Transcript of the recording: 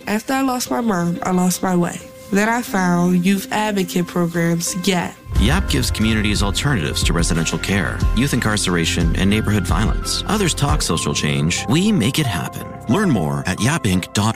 After I lost my mom, I lost my way. Then I found youth advocate programs, YAP. YAP gives communities alternatives to residential care, youth incarceration, and neighborhood violence. Others talk social change. We make it happen. Learn more at yapinc.org.